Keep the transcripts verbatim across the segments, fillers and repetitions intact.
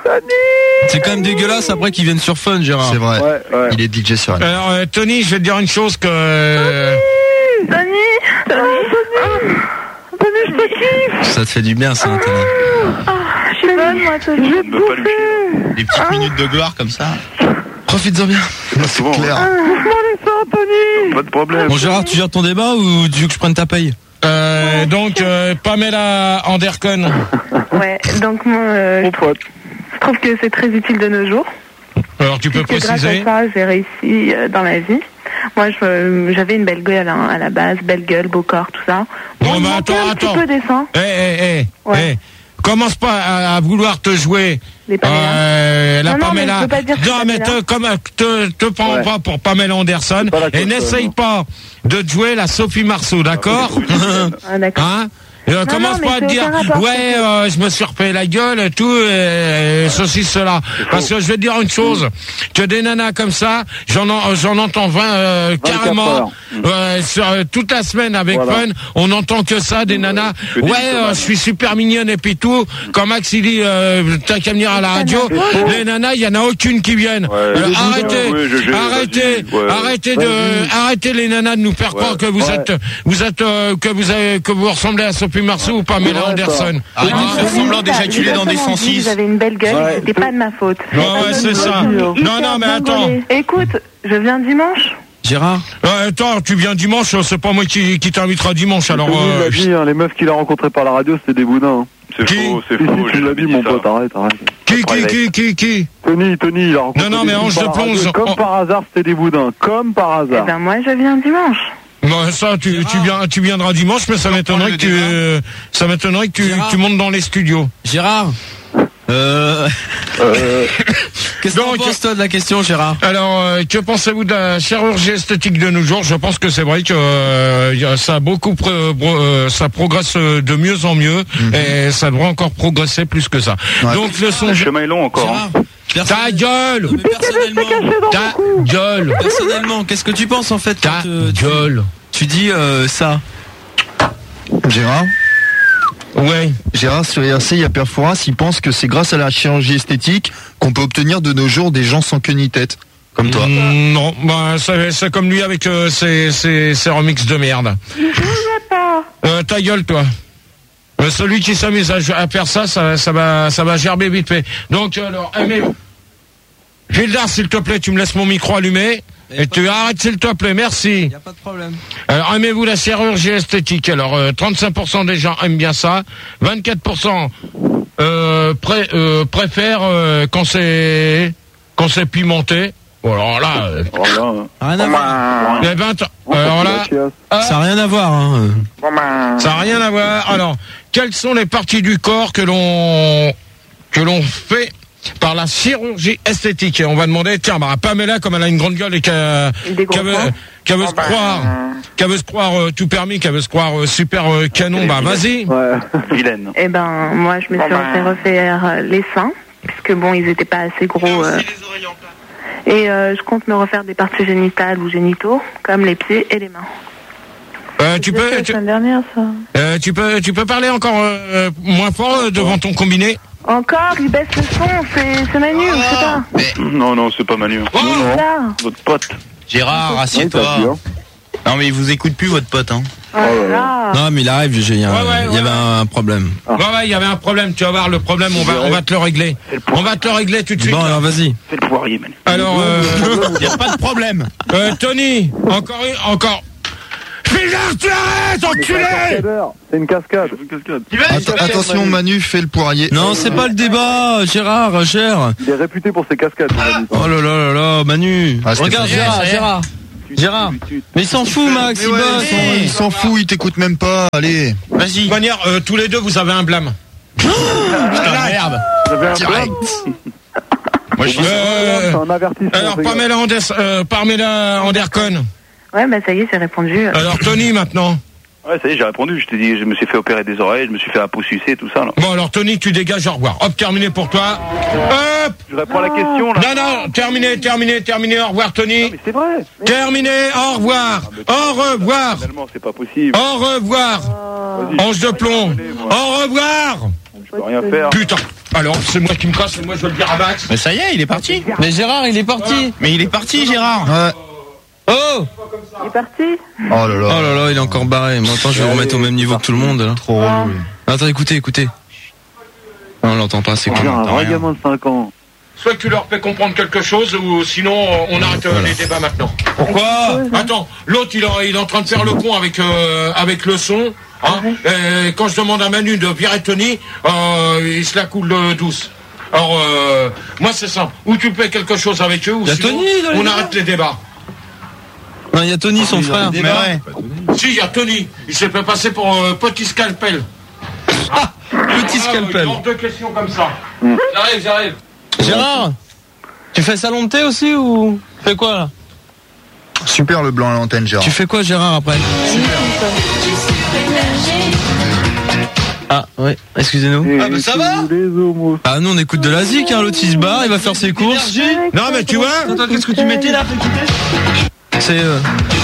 C'est quand même dégueulasse après qu'ils viennent sur Fun, Gérard. C'est vrai. Ouais, ouais. Il est D J sur Fun. Alors, euh, Tony, je vais te dire une chose que... Tony Tony Tony, je te kiffe. Ça te fait du bien, ça, Tony. Ah, je suis bonne, moi, Tony. Je vais te bouffer. Des petites minutes de gloire comme ça. Profites-en bien. C'est clair. Laisse-moi les seins, Tony. Pas de problème. Bon, Gérard, tu gères ton débat ou tu veux que je prenne ta paye? Euh, donc, euh, Pamela Anderson. Ouais, donc moi, euh, Mon pote. je trouve que c'est très utile de nos jours. Alors, tu peux Puisque préciser? grâce à ça, j'ai réussi euh, dans la vie. Moi, je, j'avais une belle gueule hein, à la base, belle gueule, beau corps, tout ça. Bon, Moi, bah, il attends, manquait un attends. petit peu des seins. Eh, eh, eh, Ouais. eh. Commence pas à, à vouloir te jouer Les Pamela. euh, la Non, non, mais Pamela. je veux pas dire que non, c'est mais Pamela. te, comme, te, te prends Ouais. pas pour Pamela Anderson C'est pas la et cause, n'essaye non. pas de te jouer la Sophie Marceau, d'accord? Ah, d'accord. Hein? Et, euh, Non, commence non, mais pas à te c'est dire, aucun rapport, ouais, c'est euh, je me suis repayé la gueule et tout, et, et ceci, cela. Parce que je vais te dire une chose, que des nanas comme ça, j'en en- j'en entends vingt, euh, carrément, heures. euh, sur, euh, toute la semaine avec Voilà. Fun, on n'entend que ça, des nanas, que des ouais, mythomanes. euh, je suis super mignonne et puis tout, quand Max il dit, euh, t'as qu'à venir à la radio, les nanas, il y en a aucune qui viennent. Ouais. Euh, Les arrêtez, ouais, je- je- arrêtez, vas-y, ouais. arrêtez de, Vas-y. arrêtez les nanas de nous faire croire que vous Ouais. êtes, vous êtes, euh, que vous avez, que vous ressemblez à Sophie Marceau ou Pamela Ouais, Anderson. Arrête de Hein? faire semblant d'éjaculer dans des Exactement dit, 106. Vous avez une belle gueule, Ouais. c'était pas de ma faute. Ouais, ouais, c'est ça. Non, non, mais attends. Écoute, je viens dimanche. Gérard? Ouais, attends, tu viens dimanche, c'est pas moi qui, qui t'invitera dimanche, alors, Tony euh, l'a dit, hein, les meufs qu'il a rencontrées par la radio, c'était des boudins. C'est Qui faux, c'est Si, faux. si, j'ai tu l'as jamais dit, mon ça. pote, arrête, arrête. qui, qui, qui, qui, qui? Tony, Tony, il a rencontré Non, non, des mais filles Ange par de la radio, Plonge, Comme on- par hasard, c'était des boudins. Comme par Eh hasard. ben moi, je viens dimanche. Bon, ça, tu, tu viens, tu viendras dimanche, mais ça m'étonnerait que tu, euh, ça m'étonnerait que tu, Gérard. que tu montes dans les studios. Gérard? Euh... Euh, Qu'est-ce que t'en Donc- penses, toi, de la question, Gérard? Alors, euh, que pensez-vous de la chirurgie esthétique de nos jours? Je pense que c'est vrai que euh, y a- ça a beaucoup, pro- pro- euh, ça progresse de mieux en mieux, et ça devrait encore progresser plus que ça. Ouais. Donc le son, Le chemin est long encore. Gérard? hein. Personne- ta gueule, Mais personnellement, ta gueule, personnellement, qu'est-ce que tu penses en fait ta quand euh, tu, gueule. tu dis euh, ça? Gérard Ouais. Gérard, sur R C, il y a Père Fouras, il pense que c'est grâce à la chirurgie esthétique qu'on peut obtenir de nos jours des gens sans queue ni tête. Comme toi. Mm, non, bah, c'est, c'est comme lui avec euh, ses, ses, ses remixes de merde. Euh, ta gueule, toi. Euh, celui qui s'amuse à, à faire ça, ça, ça va, ça va gerber vite fait. Donc, alors, aimez. Gildar, s'il te plaît, tu me laisses mon micro allumé. Et tu arrêtes, s'il te plaît, merci. Y a pas de problème. Alors, aimez-vous la chirurgie esthétique? Alors, euh, trente-cinq pour cent des gens aiment bien ça. vingt-quatre pour cent euh, pré, euh, préfèrent euh, quand c'est quand c'est pimenté. Bon, alors là, euh, voilà. Rien à voir. les vingt, alors là, Ça n'a rien à voir. Hein. ça n'a rien à voir. Alors, quelles sont les parties du corps que l'on que l'on fait par la chirurgie esthétique? Et on va demander, tiens, bah, Pamela, comme elle a une grande gueule et qu'elle Des gros qu'elle veut, seins. qu'elle veut se croire, qu'elle veut se croire euh, tout permis, qu'elle veut se croire euh, super euh, canon, bah vas-y. Ouais. Vilaine. Eh ben, moi, je me suis fait refaire euh, les seins, puisque bon, ils étaient pas assez gros. euh, et euh, je compte me refaire des parties génitales ou génitaux, comme les pieds et les mains. Euh, tu peux, La tu, semaine dernière, ça. euh, tu peux, tu peux parler encore euh, moins fort euh, devant ton combiné. Encore, il baisse le son, c'est, c'est Manu, je sais pas. Non, non, c'est pas Manu. Là. Votre pote. Gérard, Oui, t'as assieds-toi. dit, hein. Non mais il vous écoute plus votre pote. Hein. Oh là là. Non mais il arrive, il y, a- Ouais, ouais, il y avait ouais. un problème. Ouais, ouais, il y avait un problème. Tu vas voir le problème. On va, on va te le régler. On va te le régler tout de suite. Bon alors vas-y. C'est le poirier, Manu. Alors, euh, Il y a pas de problème. euh, Tony, encore une, encore. Gildar, tu arrêtes, enculé! C'est une cascade. Att- attention, Manu fait le poirier. Non c'est pas le débat, Gérard, Gérard. Il est réputé pour ses cascades. il a dit. Oh là là là là, Manu. Ah, c'était Regarde pas- Gérard, Gérard. Gérard. Mais il s'en fout Max, Mais il ouais, bosse. il s'en fout, il t'écoute même pas. Allez. De Vas-y. toute manière, euh, tous les deux, vous avez un blâme. Putain merde. Vous avez un Direct. blâme. Moi je Euh, C'est un avertissement. alors, c'est grave. Pamela, Anders, euh, Pamela Anderson. Ouais, bah ça y est, j'ai répondu. Alors, Tony, maintenant. Ouais, ça y est, j'ai répondu. Je t'ai dit, je me suis fait opérer des oreilles, je me suis fait un pouce sucé, tout ça, là. Bon, alors, Tony, tu dégages, au revoir. Hop, terminé pour toi. Hop! Je réponds à la question, là. Non, non, terminé, terminé, terminé, au revoir, Tony. Mais c'est vrai. Terminé, au revoir. Au revoir. Finalement, c'est pas possible. Au revoir. Vas-y. Ange de plomb. Au revoir. Je peux rien faire. Putain. Alors, c'est moi qui me casse, et moi je vais le dire à Max. Mais ça y est, il est parti. Mais Gérard, il est parti. Mais il est parti, Gérard. Ouais. Il Oh est parti. Oh là là. Oh là là, il est encore barré. Moi, attends, je vais vous remettre au même niveau que tout le monde, là. Trop relou. Attends, écoutez, écoutez. Non, on l'entend pas, c'est On con. dirait un T'entends vrai rien. gamin de cinq ans. Soit tu leur fais comprendre quelque chose, ou sinon on arrête euh, les débats maintenant. Pourquoi? Attends, l'autre il, est- il est en train de faire le con avec euh, avec le son. Hein, et quand je demande à Manu de virer Tony, euh, il se la coule euh, douce. Alors euh, moi c'est simple. Ou tu fais quelque chose avec eux, ou Y a sinon Tony dans les on débats. arrête les débats. Non, il y a Tony, son frère. Mais ouais. Si, il y a Tony. Il s'est fait passer pour euh, petit scalpel. Petit scalpel. Hors deux questions comme ça. J'arrive, j'arrive. Gérard, tu fais salon de thé aussi ou tu fais quoi là? Super le blanc à l'antenne, Gérard. Tu fais quoi, Gérard, après? Ah, ouais, excusez-nous. Et Ah, bah ça va? tous les homos. Ah, nous on écoute de la zik, hein, l'autre il se barre, il va faire ses courses. Non mais tu vois. Attends, qu'est-ce que tu mettais là? C'est. Euh...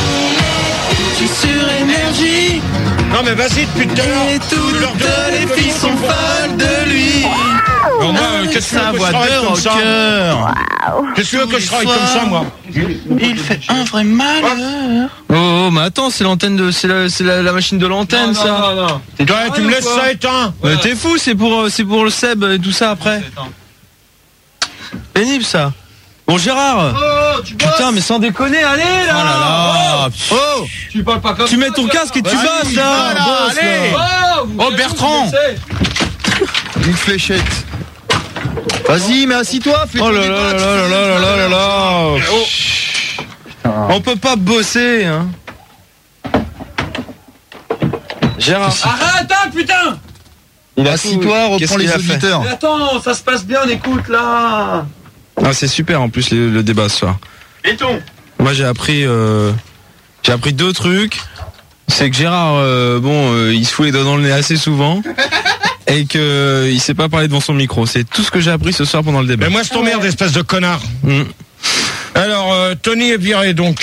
Sur énergie. Non mais vas-y depuis tout à l'heure. Et toutes les filles sont folles de lui. Alors moi, euh, qu'est-ce que tu veux que je travaille comme ça? Qu'est-ce que tu veux que je travaille comme ça, moi? Il fait un vrai malheur. Oh, oh, mais attends, c'est l'antenne de, c'est la, c'est la, la machine de l'antenne, ça. Non, non, non. Toi, tu me laisses ça éteint. Mais t'es fou, c'est pour, euh, c'est pour le Seb et tout ça après. Pénible ça. Bon Gérard. Oh, tu bosses. Putain, mais sans déconner, allez là. Oh là là. Oh. Tu parles pas comme Tu ça, mets ton Gérard. casque et tu Vas-y, bosses là. voilà, Bosse, allez. là. Oh, vous Oh, voulez Bertrand. vous laisser. Une fléchette. Vas-y, mais assis-toi, fais Oh ton là débat, là tu là fais là le là là là débat. là. On peut pas bosser, hein. Gérard. Arrête, hein, putain. Il a Assis-toi, tout- qu'est-ce reprends qu'il les a fait auditeurs. Mais attends, ça se passe bien, on écoute là. Ah, c'est super en plus le, le débat ce soir. Et ton. Moi j'ai appris euh, j'ai appris deux trucs. C'est que Gérard euh, bon euh, il se fout les doigts dans le nez assez souvent et que euh, il sait pas parler devant son micro. C'est tout ce que j'ai appris ce soir pendant le débat. Mais moi je t'emmerde, espèce de connard. Mm. Alors euh, Tony est viré, donc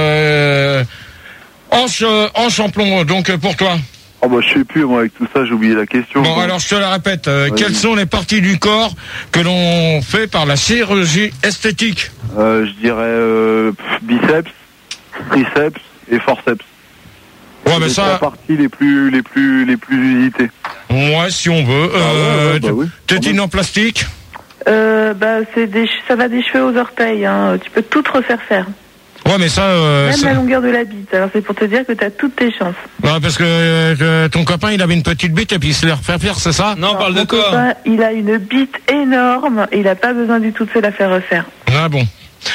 euh, Anche, euh, Anche en plomb, donc euh, pour toi. Oh bah je sais plus, moi avec tout ça j'ai oublié la question. Bon alors je te la répète, euh, Vas-y. quelles sont les parties du corps que l'on fait par la chirurgie esthétique? Euh, je dirais euh, pff, biceps, triceps et forceps. Ouais mais C'est les trois ça, parties les plus les plus les plus usitées. ouais si on veut. Ah ouais, Euh, ouais, bah oui. tétine en plastique? Euh, bah, c'est des, che- ça va des cheveux aux orteils, hein. Tu peux tout te refaire faire. Ouais mais ça... Euh, Même ça- la longueur de la bite. Alors c'est pour te dire que t'as toutes tes chances. Ouais, parce que euh, ton copain il avait une petite bite et puis il se l'a refait faire, c'est ça? Non, on parle de Mon quoi? copain, il a une bite énorme et il a pas besoin du tout de se la faire refaire. Ah bon.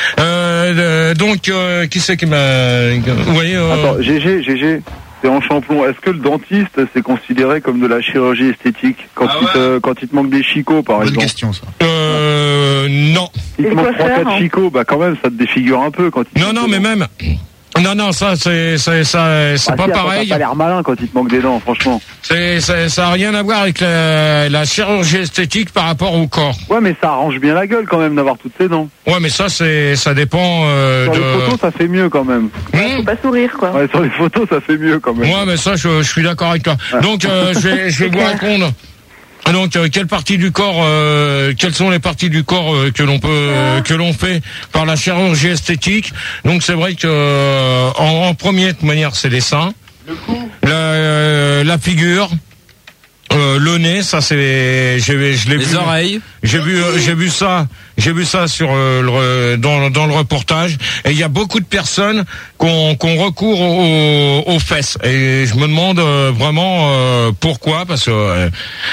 Euh, euh, donc, euh, qui c'est qui m'a... Vous voyez euh, Attends, G G, G G, c'est en champlon. Est-ce que le dentiste c'est considéré comme de la chirurgie esthétique quand, Ah il, ouais te, quand il te manque des chicots par Bonne exemple? question, ça. euh, non. Il Et te quoi manque trois faire, quatre hein chicots, bah quand même ça te défigure un peu quand il te Non, manque non, des mais dents. même... Non, non, ça, c'est, c'est, ça, c'est Ah pas si, attends, pareil. T'as pas l'air malin quand il te manque des dents, franchement. C'est, c'est, ça a rien à voir avec la, la chirurgie esthétique par rapport au corps. Ouais, mais ça arrange bien la gueule quand même d'avoir toutes ces dents. Ouais, mais ça, c'est, ça dépend euh, Sur de... les photos, ça fait mieux quand même. Hmm Faut pas sourire, quoi. Ouais, sur les photos, ça fait mieux quand même. Ouais, mais ça, je, je suis d'accord avec toi. Donc, euh, je vais, je vais vous répondre. Donc, euh, quelle partie du corps, euh, quelles sont les parties du corps euh, que l'on peut, euh, que l'on fait par la chirurgie esthétique? Donc, c'est vrai que euh, en, en premier, de toute manière, c'est les seins, Le coup. la, euh, la figure, euh, le nez, ça c'est, j'ai, je l'ai vu. Les oreilles. J'ai vu, euh, j'ai vu ça, j'ai vu ça sur euh, le, dans, dans le reportage. Et il y a beaucoup de personnes qu'on qu'on recourt aux, aux fesses. Et je me demande euh, vraiment euh, pourquoi, parce que euh,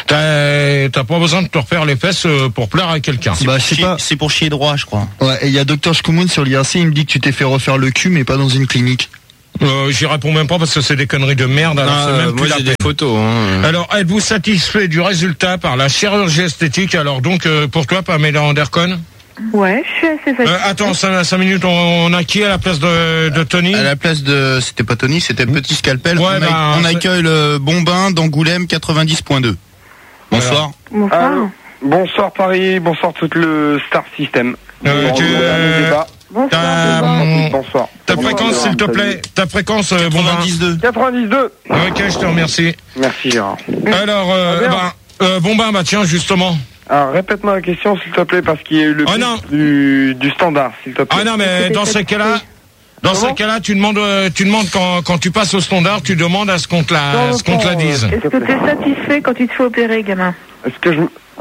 t'as t'as pas besoin de te refaire les fesses euh, pour plaire à quelqu'un. Bah, je sais pas. C'est pour chier droit, je crois. Ouais, et il y a Docteur Shkumun sur l'I R C, il me dit que tu t'es fait refaire le cul, mais pas dans une clinique. Euh, J'y réponds même pas parce que c'est des conneries de merde. Alors c'est même plus moi la j'ai peine. des photos. Hein. Alors, êtes-vous satisfait du résultat par la chirurgie esthétique? Alors donc, euh, pour toi, Pamela Anderson? Ouais, je suis assez Euh, fatiguée. attends, cinq, cinq minutes, on, on a qui à la place de, de Tony? À la place de, c'était pas Tony, c'était Petit Scalpel. Ouais, on, a- bah, on c'est- accueille le Bombin d'Angoulême quatre-vingt-dix point deux. Bonsoir. Bonsoir. Allô. Bonsoir Paris, bonsoir tout le Star System. Euh, Bon, tu- le dernier débat. Bonsoir. Ta, bonsoir. Bonsoir. ta fréquence, s'il te plaît. Ta fréquence, euh, bon ben. quatre-vingt-dix-deux. quatre-vingt-dix-deux. Ok, je te remercie. Merci Gérard. Alors, euh, Ah, bien. ben, euh, bon ben, bah tiens, justement. Alors, répète-moi la question, s'il te plaît, parce qu'il y a eu le Oh bip non. du, du standard, s'il te plaît. Ah non, mais dans ces cas-là, dans ces cas-là, tu demandes, euh, tu demandes quand, quand tu passes au standard, tu demandes à ce qu'on te la, ce qu'on te la dise. Est-ce que tu es satisfait quand tu te fais opérer, gamin? Est-ce que je... Euh,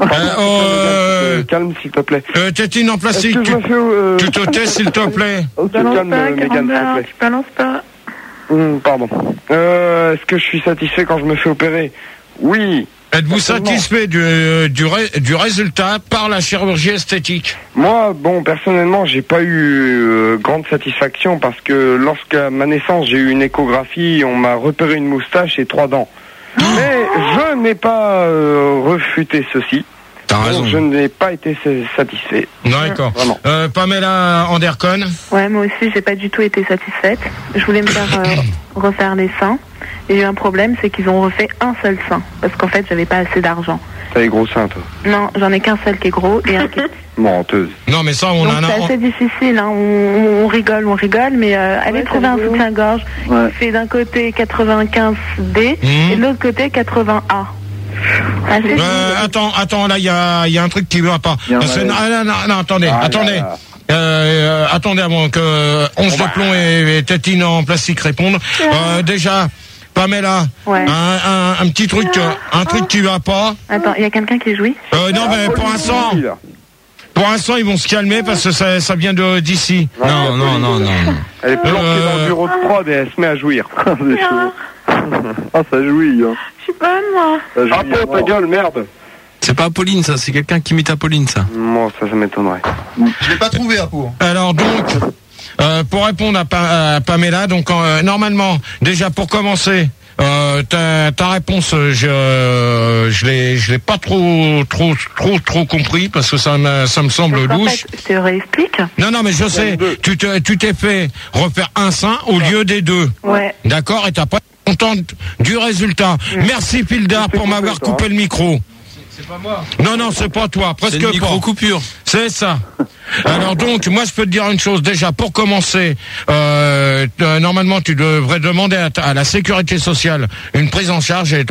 euh, calme, s'il te plaît. Euh, Tétine en plastique, tu, euh... tu te tais, s'il te plaît. Ok, Balance calme, pas, Mégane, s'il te plaît. tu balances pas. Hum, pardon. Euh, est-ce que je suis satisfait quand je me fais opérer? Oui. Êtes-vous Certainement. satisfait du, du, ré- du résultat par la chirurgie esthétique? Moi, bon, personnellement, j'ai pas eu euh, grande satisfaction parce que lorsqu'à ma naissance, j'ai eu une échographie, on m'a repéré une moustache et trois dents. Mais je n'ai pas euh, refuté ceci. T'as Donc, raison. je n'ai pas été satisfait. D'accord. Vraiment. Euh, Pamela Andercon. Ouais, moi aussi, j'ai pas du tout été satisfaite. Je voulais me faire euh, refaire les seins. Et il y a eu un problème, c'est qu'ils ont refait un seul sein. Parce qu'en fait, j'avais pas assez d'argent. T'as les gros seins, toi. Non, j'en ai qu'un seul qui est gros et un qui est petit. Menteuse. Non, mais ça, on Donc en a. c'est assez difficile, hein. on, on rigole, on rigole, mais euh, allez trouver un soutien-gorge Ouais. qui fait d'un côté quatre-vingt-quinze D Mmh. et de l'autre côté quatre-vingts A. Ah, c'est Euh, attends, attends, là, il y a, il y a un truc qui va pas. Il y a un Euh, c'est- malaise. ah, non, non, non, attendez, Ah là attendez. là. Euh, euh, attendez avant que Once de plomb et, et Tétine en plastique répondent. Euh, déjà, Pamela, Ouais. un, un, un petit truc, euh, un truc qui va pas. Attends, il y a quelqu'un qui jouit? Euh, non, mais pour l'instant, Oui, là. pour l'instant, ils vont se calmer parce que ça, ça vient de d'ici. Non, non, non, non. Elle est planquée Euh, dans le bureau de prod et elle se met à jouir. C'est chaud. Ah, ça jouit, hein. Je suis bonne, moi. Ça jouit Ah, à ta mort. gueule, merde. C'est pas Apolline, ça, c'est quelqu'un qui imite Apolline, ça. Moi, ça, ça m'étonnerait. Je l'ai pas trouvé, Apo. Alors donc, euh, pour répondre à, Pa- à Pamela, donc euh, normalement, déjà pour commencer, euh, ta, ta réponse, euh, je euh, je l'ai je l'ai pas trop trop trop trop compris parce que ça me ça me semble Donc, en louche. fait, je te réexplique. Non non mais je sais, tu te tu t'es fait refaire un sein au lieu des deux. Ouais. D'accord, et t'as pas été contente du résultat. Merci Pildar pour m'avoir coupé le micro. C'est pas moi. Non, non, c'est pas toi, presque C'est une pas. micro-coupure. C'est ça. Alors donc, moi je peux te dire une chose. Déjà, pour commencer, euh, euh, normalement tu devrais demander à, ta- à la sécurité sociale une prise en charge. Et...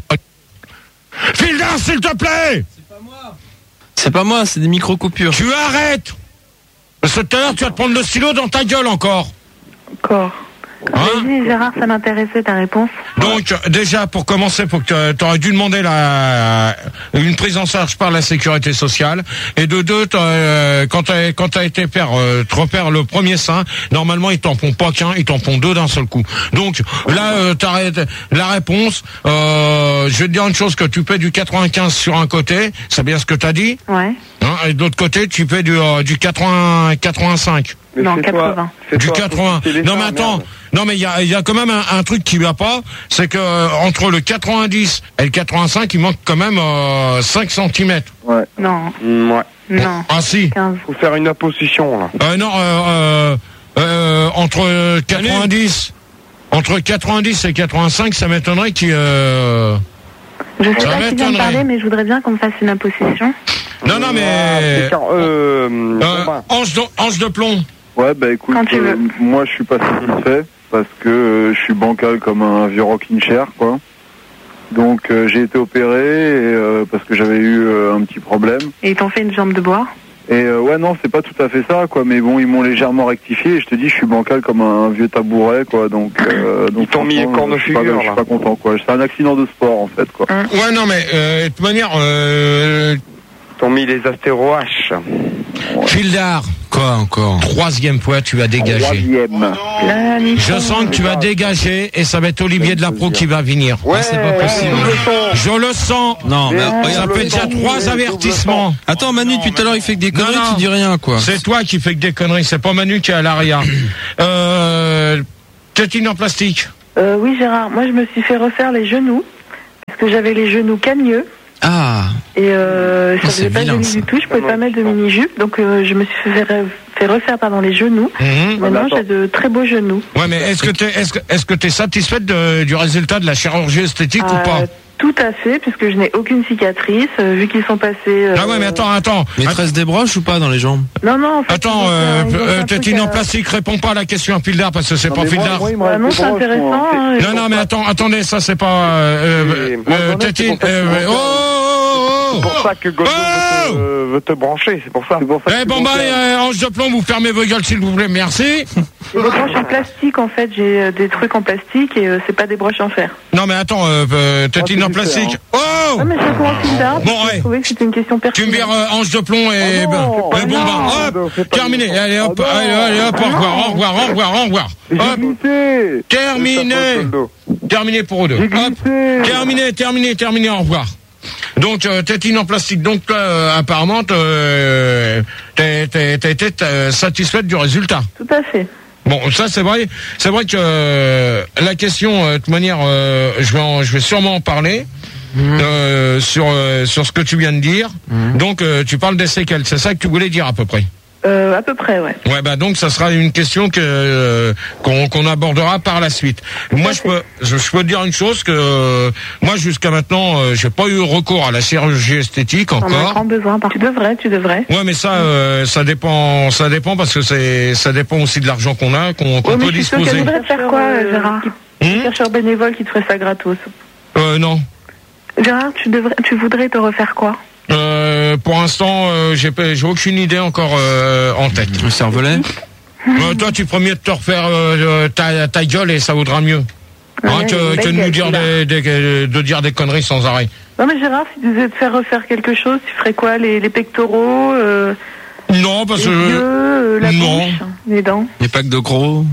Fildar, s'il te plaît. C'est pas moi, c'est des micro-coupures. Tu arrêtes. Parce que tout à l'heure tu vas te prendre le stylo dans ta gueule encore. Encore. Hein? Vas-y, Gérard, ça m'intéressait ta réponse. Donc déjà pour commencer, faut que tu aurais dû demander la une prise en charge par la sécurité sociale. Et de deux, t'as, euh, quand t'as quand t'as été faire euh, te refaire le premier sein, normalement ils t'en font pas qu'un, ils t'en font deux d'un seul coup. Donc là, euh, t'arrêtes la réponse. Euh, je vais te dire une chose, que tu paies du quatre-vingt-quinze sur un côté, c'est bien ce que t'as dit. Ouais. Hein, et de l'autre côté, tu paies du euh, du quatre-vingts quatre-vingt-cinq. Mais Non, fais-toi- quatre-vingts. fais-toi Du quatre-vingts. sauter les Non mais seins, attends, merde. non mais il y a, il y a quand même un, un truc qui va pas, c'est que euh, entre le quatre-vingt-dix et le quatre-vingt-cinq, il manque quand même euh, cinq centimètres. Ouais. Non, Mm, ouais. non. Ah si. quinze. Faut faire une opposition, là. Euh, non, euh, euh, euh, entre quatre-vingt-dix, entre quatre-vingt-dix et quatre-vingt-cinq, ça m'étonnerait qu'il. Euh... Je sais Ça pas qui vient de m'étonnerait. parler, mais je voudrais bien qu'on me fasse une imposition. Non non Ah, mais. c'est car- euh, Euh, bon, bah, ange, de, ange de plomb. Ouais, bah écoute, Quand tu euh, veux. moi je suis pas satisfait parce que euh, je suis bancal comme un vieux rocking chair, quoi. Donc euh, j'ai été opéré et, euh, parce que j'avais eu euh, un petit problème. Et ils t'ont fait une jambe de bois. Et euh, ouais, non, c'est pas tout à fait ça, quoi. Mais bon, ils m'ont légèrement rectifié et je te dis, je suis bancal comme un vieux tabouret, quoi. Donc, euh, donc Ils t'ont mis les franchement, cornes je suis pas- figure, Je là. suis pas content, quoi. C'est un accident de sport, en fait, quoi. Ouais non mais euh, de toute manière, euh, ils t'ont mis les astéro-H. Fildar, Quoi encore? troisième fois tu vas dégager. Troisième. Je sens que tu vas dégager et ça va être Olivier de la Pro qui va venir. Ouais, c'est pas possible. je le Je le sens. Non, mais Mais Ça regarde. fait déjà trois avertissements. Attends, Manu, depuis tout à l'heure, il fait que des conneries, Non, non. tu dis rien, quoi. C'est toi qui fais que des conneries, c'est pas Manu qui est à l'arrière. Euh, Tétine en plastique. Euh, oui, Gérard, moi je me suis fait refaire les genoux. Parce que j'avais les genoux cagneux. Ah, Et euh, ça Oh, faisait c'est pas vilain, joli ça. du tout. Je pouvais pas mettre de mini-jupe. Donc euh, je me suis fait, re- fait refaire pardon, les genoux. Mhm. Maintenant attends. j'ai de très beaux genoux. Ouais, mais est-ce que t'es, est-ce que, est-ce que t'es satisfaite de- du résultat de la chirurgie esthétique ou pas? Euh, tout à fait, puisque je n'ai aucune cicatrice, euh, vu qu'ils sont passés... euh, Ah ouais, mais attends, attends. maîtresse des broches ou pas dans les jambes? Non, non, en fait... Attends, ils ont fait euh, un- ils ont fait un euh, truc Tétine en à- plastique, réponds pas à la question à Pildar parce que c'est Non, pas mais moi- Pildar. moi, il me Ah reste non, des c'est broches, intéressant. moi. hein, Non, non, mais attends, attendez, ça c'est pas. Euh, Et euh, moi, euh, j'en ai, c'est Tétine, pour ça que euh, je oh, oh, oh, oh, C'est pour ça que Goldo Oh veut, te, veut te brancher, c'est pour ça. C'est pour ça que Eh tu bon bah, bancal. euh, Ange de plomb, vous fermez vos gueules s'il vous plaît, merci. Des broches en plastique, en fait, j'ai euh, des trucs en plastique et euh, c'est pas des broches en fer. Non mais attends, euh, euh, tétine en plastique. Oh Ah, mais c'est comment tu d'art Bon, ouais. Je trouvais que c'était une question Tu me pertinente. vires euh, Ange de plomb et... Ah non, ben, c'est eh, pas bon grave. bah, hop, C'est pas terminé. grave. Allez hop, Ah non. allez, allez hop, au revoir, au revoir, au revoir, au revoir. J'ai Hop, glissé. terminé. C'est ta faute, Goldo. Terminé pour eux deux. J'ai Hop, glissé. terminé, terminé, terminé, au revoir. Donc, euh, tétine en plastique. Donc là, euh, apparemment, euh, t'es t'es- t'es- t'es, euh, satisfaite du résultat. Tout à fait. Bon, ça c'est vrai, c'est vrai que euh, la question, euh, de toute manière, euh, je vais, en- je vais sûrement en parler euh, sur euh, sur ce que tu viens de dire. Donc, euh, tu parles des séquelles, c'est ça que tu voulais dire à peu près. Euh, à peu près, ouais. Ouais, bah donc ça sera une question que euh, qu'on qu'on abordera par la suite. Moi, je peux je, je peux te dire une chose que euh, moi jusqu'à maintenant, euh, j'ai pas eu recours à la chirurgie esthétique On a encore. grand besoin. Par... Tu devrais, tu devrais. Ouais, mais ça, euh, ça dépend, ça dépend parce que c'est, ça dépend aussi de l'argent qu'on a, qu'on qu'on Ouais, mais peut je suis sûre disposer. qu'elle devrait faire quoi, euh, Gérard Hum Chercheur bénévole qui te ferait ça gratos. Euh, non. Gérard, tu devrais, tu voudrais te refaire quoi? Euh, pour l'instant, euh, j'ai pas- j'ai aucune idée encore euh, en tête. Le cervelet. Euh, toi, tu promets de te refaire euh, ta, ta gueule et ça vaudra mieux. Hein, Ouais, que, une que de belle nous gueule, dire celui-là. des, des- de dire des conneries sans arrêt. Non mais Gérard, si tu devais te faire refaire quelque chose, tu ferais quoi? Les, les pectoraux, euh, Non, parce les que yeux, euh, la non. bouche, les dents. Les packs de gros.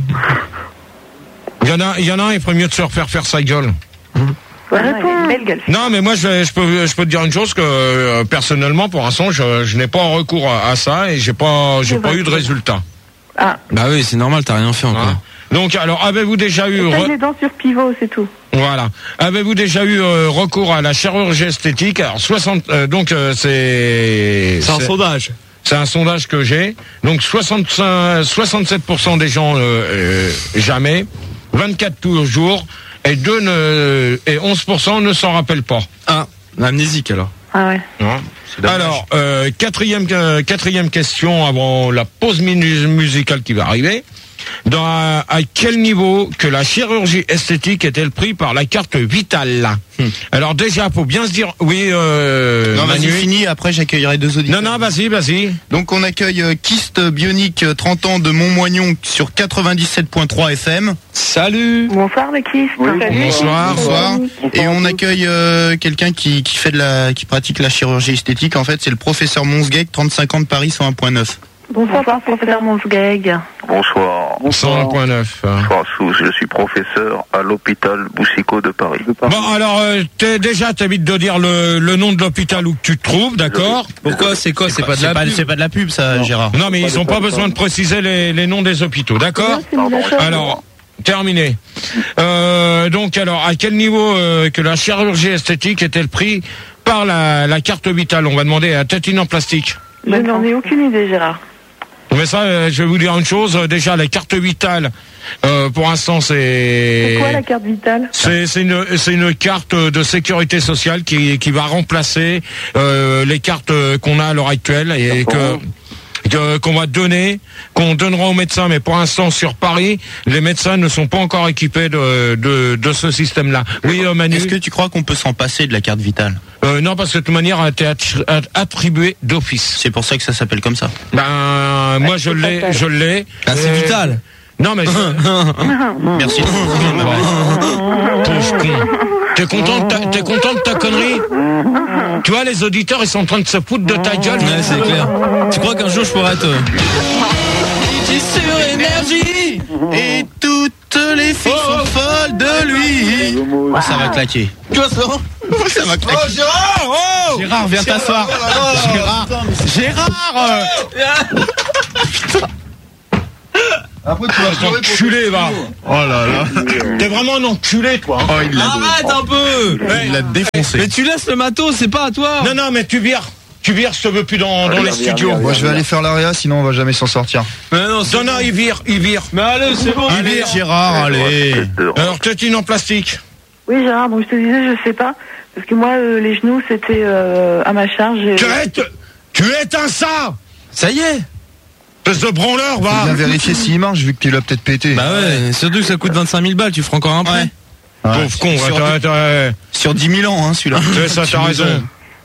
il y en a, il y en a un, il ferait mieux de se refaire faire sa gueule. Ouais, réponds. Belle gueule. Non, mais moi, je, je peux, je peux te dire une chose que euh, personnellement, pour l'instant, je, je n'ai pas recours à, à ça et j'ai pas, j'ai C'est pas vrai. eu de résultat. Ah, Bah oui, c'est normal, t'as rien fait encore. Hein. Donc, alors, avez-vous déjà eu, taille re- les dents sur pivot, c'est tout. voilà, avez-vous déjà eu euh, recours à la chirurgie esthétique? Alors, soixante, euh, donc euh, c'est, C'est un sondage. c'est un sondage que j'ai. Donc, soixante-cinq, soixante-sept pour cent des gens euh, euh, jamais, vingt-quatre toujours, et deux ne, et onze pour cent ne s'en rappellent pas. Ah, amnésique alors. Ah ouais. Hein. Alors, euh, quatrième, euh, quatrième question avant la pause minu- musicale qui va arriver. Dans, à, à quel niveau que la chirurgie esthétique est-elle prise par la carte vitale? Hmm. Alors déjà, faut bien se dire, oui, euh, Non, vas-y, Manu. fini, après j'accueillerai deux auditeurs. Non, non, vas-y, vas-y. Donc on accueille euh, Kyste Bionique, euh, trente ans de Montmoignon sur quatre-vingt-dix-sept point trois F M. Salut. Bonsoir les kisses. Oui, Salut. Bonsoir. Bonsoir. Et on accueille euh, quelqu'un qui, qui fait de la, qui pratique la chirurgie esthétique. En fait, c'est le professeur Monsguec, trente-cinq ans de Paris, cent un point neuf. Bonsoir, professeur Monsgeg. Bonsoir. cent un point neuf. Bonsoir, Sous. Je suis professeur à l'hôpital Boussicot de Paris. Bon, alors, euh, t'es, déjà, t'évites de dire le, le nom de l'hôpital où tu te trouves, d'accord? Pourquoi? C'est quoi? C'est pas de la pub. C'est pas de la pub, ça, Gérard. Non, mais ils n'ont pas besoin de préciser les, les noms des hôpitaux, d'accord? Alors, terminé. Euh, donc, alors, à quel niveau euh, que la chirurgie esthétique est-elle prise par la, la carte vitale? On va demander à Tétine en plastique. Je n'en ai aucune idée, Gérard. Mais ça, euh, je vais vous dire une chose. euh, Déjà, la carte vitale, euh, pour l'instant, c'est... C'est quoi la carte vitale? C'est c'est une c'est une carte de sécurité sociale qui qui va remplacer euh, les cartes euh, qu'on a à l'heure actuelle et que que- qu'on va donner, qu'on donnera aux médecins, mais pour l'instant sur Paris, les médecins ne sont pas encore équipés de de, de ce système-là. Oui, euh, Manu. Est-ce que tu crois qu'on peut s'en passer de la carte vitale? Euh, non, parce que de toute manière, elle a été attri- att- attribuée d'office. C'est pour ça que ça s'appelle comme ça. Ben, moi je l'ai, je l'ai. Ah, c'est Euh, vital. Non mais. Merci. Pauvre con. T'es content de ta, t'es content de ta connerie? Tu vois, les auditeurs, ils sont en train de se foutre de ta gueule. Ouais, c'est clair. Tu crois qu'un jour je pourrais être... sur énergie et toutes les filles sont folles de lui. Oh, ça va claquer. Tu vois ça? Ça va claquer. Oh, Gérard! Oh! Gérard, viens t'asseoir. Gérard, Gérard. Après, tu vas Enculé, va. Oh là là. T'es vraiment un enculé, toi. Oh, il l'a, Arrête un peu! il l'a défoncé. Mais tu laisses le matos, c'est pas à toi! Non, non, mais tu vires. Tu vires, je te veux plus dans, dans les studios. Moi, je vais aller faire l'area, sinon on va jamais s'en sortir. Mais non, c'est Non, non, il vire, il vire. Mais allez, c'est bon! Allez, Gérard, allez. Alors, tétine en plastique. Oui, Gérard, donc je te disais, je sais pas. Parce que moi, euh, les genoux, c'était euh, à ma charge. et- Tu es, tu es un ça. Ça y est! Espèce de branleur, Faut va. bien vérifier s'il marche, vu que tu l'as peut-être pété. Bah ouais, surtout que ça coûte vingt-cinq mille balles, tu feras encore un prêt. Ouais. Pauvre con, Sur, t'as- t'as- sur dix mille ans, hein, celui-là. c'est ça, t'as raison.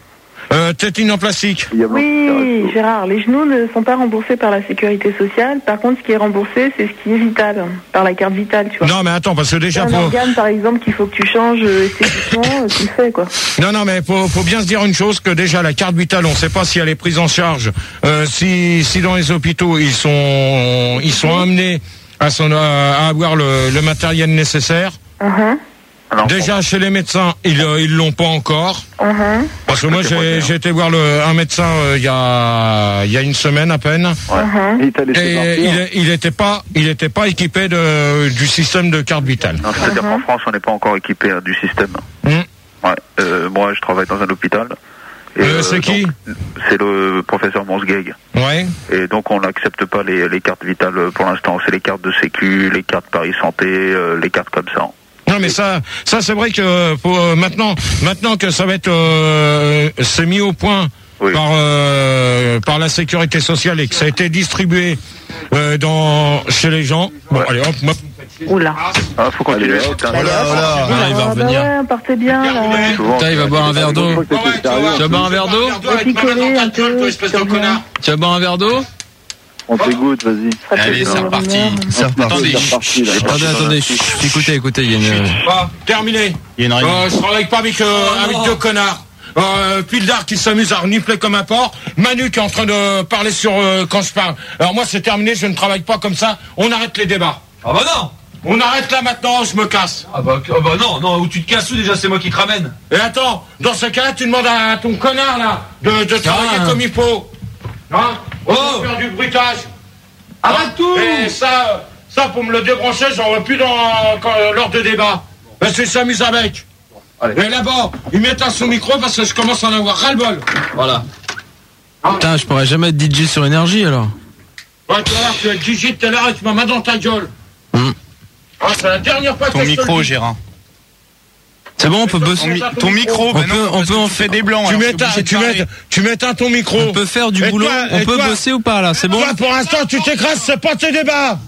euh, tétine en plastique. Oui, Gérard, les genoux ne sont pas remboursés par la sécurité sociale. Par contre, ce qui est remboursé, c'est ce qui est vital, par la carte vitale, tu vois. Non, mais attends, parce que déjà... Un pour... organe, par exemple, qu'il faut que tu changes euh, esthétiquement, euh, tu le fais, quoi. Non, non, mais faut, faut bien se dire une chose, que déjà, la carte vitale, on ne sait pas si elle est prise en charge, euh, si, si dans les hôpitaux, ils sont, ils sont amenés à, son, à avoir le, le matériel nécessaire. Uh-huh. Alors, déjà chez les médecins, ils euh, ils l'ont pas encore. Uh-huh. Parce que moi j'ai j'ai été voir le un médecin il euh, y a il y a une semaine à peine. Uh-huh. Et il il était pas il était pas équipé de du système de carte vitale. Non, c'est-à-dire Uh-huh. qu'en France, on n'est pas encore équipé hein, du système. Mmh. Ouais. Euh, moi, je travaille dans un hôpital. Et, Euh, c'est qui donc, c'est le professeur Monsgeg. Ouais. Et donc, on n'accepte pas les, les cartes vitales pour l'instant. C'est les cartes de sécu, les cartes Paris Santé, euh, les cartes comme ça. Non mais ça, ça c'est vrai que pour, euh, maintenant, maintenant que ça va être, euh, c'est mis au point Oui. par euh, par la sécurité sociale et que ça a été distribué euh, dans chez les gens. Bon allez hop, hop. Oula. Ah, faut continuer. Putain, Oh là, oh là. Ah, il va Ah, revenir. bah ouais, partez bien, là. souvent, Putain, il va boire un verre d'eau. Ah ouais, tu vas- Tu vas boire un verre d'eau Va picoler un peu, toi, espèce de tu reviens. connard. Tu vas boire un verre d'eau On t'égoute, vas-y. Ça fait Allez, c'est plaisir, reparti. merde. C'est reparti. C'est reparti, là. Attendez, attendez, chut, écoutez, écoutez, il y a une... Ah, terminé. Il y a une réunion. Euh, je travaille pas avec, euh, avec deux connards. Euh, Pildar qui s'amuse à renifler comme un porc. Manu qui est en train de parler sur euh, quand je parle. Alors moi c'est terminé, je ne travaille pas comme ça. On arrête les débats. Ah bah non. On arrête là maintenant, je me casse. Ah bah, ah bah non, non, où tu te casses où déjà, c'est moi qui te ramène. Et attends, dans ce cas-là, tu demandes à ton connard là de, de travailler Ah. comme il faut. Hein? On Oh. peut faire du bruitage. Arrête tout. Et ça, ça pour me le débrancher, j'en veux plus dans quand, lors de débat. Parce qu'ils s'amusent avec. Allez. Et là-bas, ils mettent un son micro parce que je commence à en avoir ras-le-bol. Voilà. Putain, je pourrais jamais être D J sur énergie alors. Ouais, tu vas voir, tu vas être D J tout à l'heure et tu m'as main dans ta gueule. Hmm. Ah, c'est la dernière fois Ton que je te le micro, dis. Gérard. C'est bon, on peut bosser. Ton, mi- ton micro, On bah peut, non, on parce peut que en tu fais faire des blancs. Tu alors je mets, suis ta, obligé de tu, parler. mets, tu mets un ton micro. On peut faire du Et boulot. toi, On et peut toi bosser ou pas là, c'est bon? Toi, pour l'instant, tu t'écrases, c'est pas tes débats.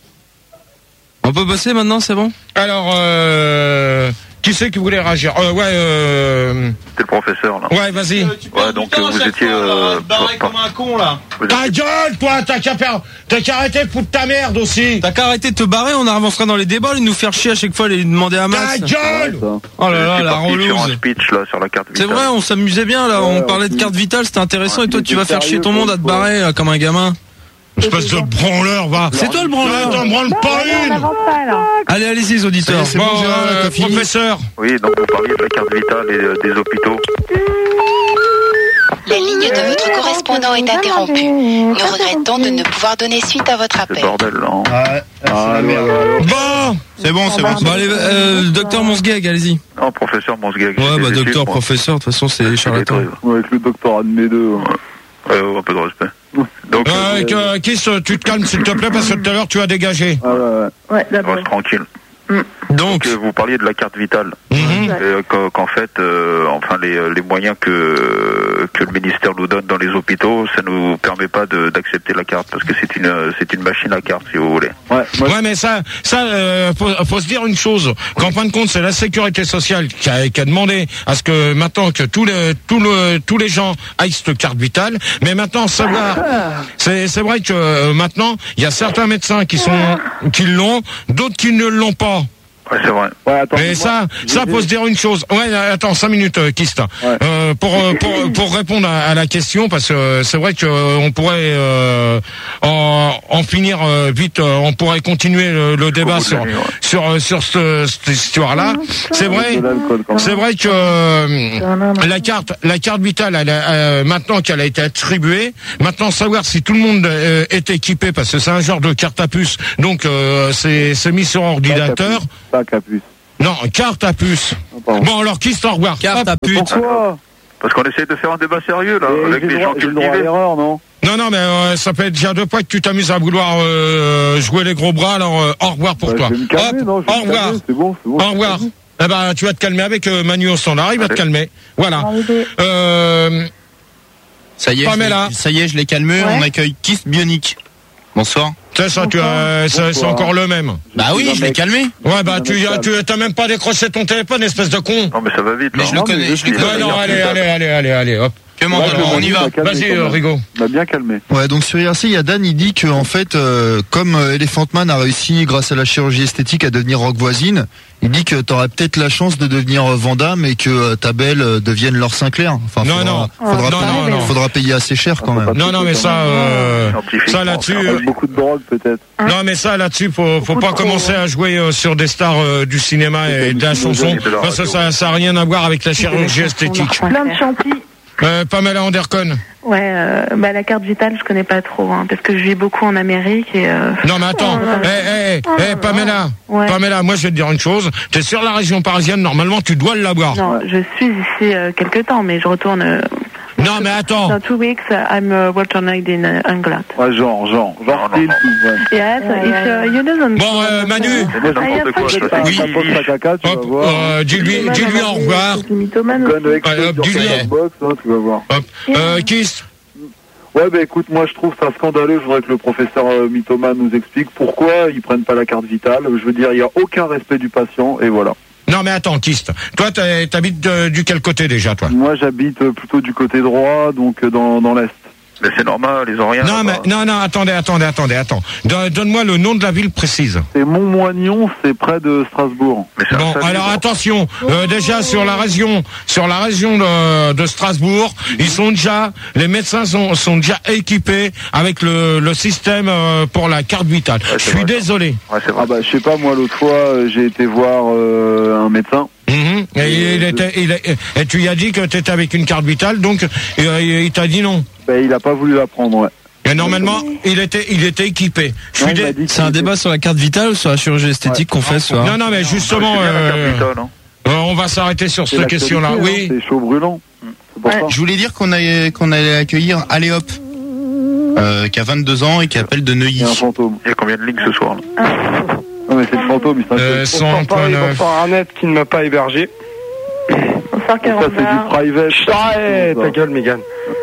On peut bosser maintenant, c'est bon? Alors, euh, qui c'est qui voulait réagir? euh, Ouais, euh, c'est le professeur, là. ouais, vas-y. Ouais, donc euh, vous étiez... Euh, barré par- comme un con là. vous Ta étiez- gueule, toi, t'as qu'à faire, t'as qu'à arrêter de foutre ta merde aussi. T'as qu'à arrêter de te barrer, on avancera dans les débats, et nous faire chier à chaque fois, les demander à Ta masse. gueule. Oh vous là là, étiez la parti sur un relouse. speech, là, sur la carte C'est vitale. vrai, on s'amusait bien là, on parlait de carte vitale, c'était intéressant, et toi tu vas faire chier ton monde à te barrer là, comme un gamin. Espèce de branleur, va. C'est toi le branleur. T'en branles pas Allez, on une. n'avance pas, là. Allez, allez-y les auditeurs. C'est Bon, bon, Gérard, là, euh, t'as fini. professeur. Oui, donc vous parliez de la carte vitale et euh, des hôpitaux. La ligne de votre correspondant est interrompue. Nous regrettons de ne pouvoir donner suite à votre C'est appel. le bordel, là. hein. Ah, ouais, c'est la merde. Bon, C'est bon, c'est bon. Bon allez, euh, docteur Monsgeg, allez-y. Non, professeur Monsgeg. Ouais, j'ai bah des docteur, études, moi. professeur, de toute façon c'est charlatan. Ouais, avec le doctorat de mes deux. ouais. Euh, un peu de respect. Donc, euh, euh, avec, euh, Kiss, tu te calmes s'il te plaît parce que tout à l'heure tu as dégagé. Ah, ouais, ouais. Ouais, d'abord. reste tranquille. Donc, Donc, euh, vous parliez de la carte vitale. Mhm. Et, euh, qu'en, qu'en fait, euh, enfin, les, les moyens que, que le ministère nous donne dans les hôpitaux, ça nous permet pas de, d'accepter la carte parce que c'est une, c'est une machine à carte, si vous voulez. Ouais, moi, Ouais, mais ça, ça, euh, faut, faut se dire une chose. Qu'en fin de compte, c'est la sécurité sociale qui a, qui a demandé à ce que maintenant que tous les, tous le, tous les gens aillent cette carte vitale. Mais maintenant, savoir, c'est, c'est vrai que euh, maintenant, il y a certains médecins qui sont, qui l'ont, d'autres qui ne l'ont pas. Ouais, c'est vrai. ouais, attends, Mais moi, ça, j'ai- ça faut se dire une chose. Ouais, attends, cinq minutes, euh, Kist. Ouais. Euh, pour, euh, pour pour répondre à, à la question, parce que euh, c'est vrai que euh, on pourrait euh, en, en finir euh, vite. euh, on pourrait continuer le, le débat bout de la sur nuit, ouais. sur euh, sur ce- cette histoire-là. C'est vrai. de l'alcool, quand même. C'est vrai que euh, la carte, la carte vitale, elle a, euh, maintenant qu'elle a été attribuée, maintenant savoir si tout le monde euh, est équipé, parce que c'est un genre de carte à puce, donc euh, c'est c'est mis sur ordinateur. Pas capuce. Non, carte à puce. Ah, pardon. Bon, alors qui se t'en revoir? carte à pute. Pourquoi Parce qu'on essaie de faire un débat sérieux, là, Et avec j'ai les le gens droit- j'ai le droit à cultivés. l'erreur, non Non, non, mais euh, ça fait déjà deux fois que tu t'amuses à vouloir euh, jouer les gros bras, alors euh, au revoir pour Bah, toi. je vais me calmer, Hop, non, je vais au me revoir. calmer, c'est bon, c'est bon. Au revoir. Eh ben, tu vas te calmer avec euh, Manu au standard, il va te calmer. Voilà. Euh, Ça y est, Pamela. je, ça y est, je l'ai calmé. Ouais. On accueille Kiss Bionic. Bonsoir. c'est ça, tu as, c'est, c'est encore le même. Bah oui, je l'ai calmé. Ouais, bah tu, tu t'as même pas décroché ton téléphone, espèce de con. Non, mais ça va vite, Mais là. je le Non, mais connais, je je l'ai suis- Ouais, connais. non, allez, allez, allez, allez, allez, hop. Comment Là, on y va. Vas-y, euh, Rigo. On a bien calmé. Ouais, donc sur I R C, il y a Dan, il dit que en fait, euh, comme euh, Elephant Man a réussi grâce à la chirurgie esthétique à devenir Rock Voisine, il dit que t'aurais peut-être la chance de devenir euh, Van Damme et que euh, ta belle euh, devienne Laure Sinclair. Enfin, Non, faudra, non. faudra, Non, payer, non, non. faudra payer assez cher quand même. Non, non, mais ça, euh, ça là-dessus, euh, Beaucoup de drogue peut-être. non, mais ça là-dessus, faut, faut pas commencer à jouer euh, sur des stars euh, du cinéma et de la chanson, parce que ça, ça a rien à voir avec la chirurgie esthétique. Plein de chantilly. Euh, Pamela Anderson. Ouais, euh, bah la carte vitale, je connais pas trop, hein, parce que je vis beaucoup en Amérique et. Euh... Non mais attends, eh eh eh, eh, Pamela, Ouais. Pamela, moi je vais te dire une chose. T'es sur la région parisienne, normalement tu dois l'avoir. Non, je suis ici euh, quelque temps, mais je retourne. Euh, Non mais attends. dans two weeks, uh, I'm uh, returning in uh, England. Ouais, genre, genre, genre style tout. Ouais. Yes, if uh, you doesn't. Bon, euh, Manu. Mais n'importe quoi. Ça, Oui. ça pose sa caca, tu vas Hop, voir. euh, dis-lui, dis-lui au revoir. Gun avec Allez, hop, sur dis-lui. ta box, hein, tu vas voir. Hop, euh, Kiss. Ouais, bah écoute, moi je trouve ça scandaleux. Je voudrais que le professeur euh, Mythomane nous explique pourquoi ils prennent pas la carte vitale. Je veux dire, il y a aucun respect du patient et voilà. Non mais attends, Kist. Toi, t'as- t'habites de- du quel côté déjà, toi? Moi j'habite euh, plutôt du côté droit, donc euh, dans, dans l'est. Mais c'est normal, ils ont rien. Non mais non non, attendez, attendez, attendez, attends. Don- Donne-moi le nom de la ville précise. C'est Montmoignon, c'est près de Strasbourg. Mais c'est un Bon, salut, alors bon. attention, euh, déjà sur la région, sur la région de, de Strasbourg, ils sont déjà, les médecins sont, sont déjà équipés avec le, le système euh, pour la carte vitale. Ouais, Je c'est suis vrai, désolé. Ouais, c'est vrai. Ah bah je sais pas, moi l'autre fois euh, j'ai été voir euh, un médecin. Mhm. Et, il était, il est- et tu lui as dit que tu étais avec une carte vitale, donc euh, il, il t'a dit non. Bah il a pas voulu la prendre, ouais. Et normalement, il était, il était équipé. Je Non, suis il m'a dé- dit que C'est un c'était- débat sur la carte vitale ou sur la chirurgie esthétique qu'on fait ce soir? Non, non, mais justement, C'est bien la carte euh, vitale, hein. euh, on va s'arrêter sur c'est cette l'actualité, question-là. hein, Oui. C'est chaud brûlant. C'est pour Ouais. ça. Je voulais dire qu'on allait, qu'on allait accueillir Aléop, euh, qui a vingt-deux ans et qui appelle de Il Neuilly. y a un fantôme. Il y a combien de lignes ce soir là? Non mais c'est le fantôme, il s'inquiète. Euh, Bonsoir Paris, cent neuf. bonsoir Arnett qui ne m'a pas hébergé. Bonsoir, Ça c'est Caroline. du private. Arrête ta gueule, Mégane.